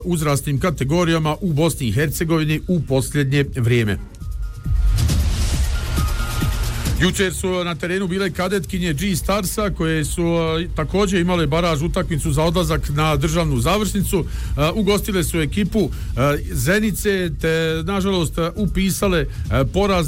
uzrasnim kategorijama u Bosni i Hercegovini u posljednje vrijeme. Jučer su na terenu bile kadetkinje G-Starsa koje su također imale baraž utakmicu za odlazak na državnu završnicu. Ugostile su ekipu Zenice te nažalost upisale poraz